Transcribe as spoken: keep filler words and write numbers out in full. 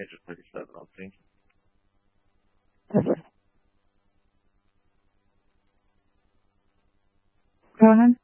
Agent thirty-seven on scene. Yes, sir. Go ahead.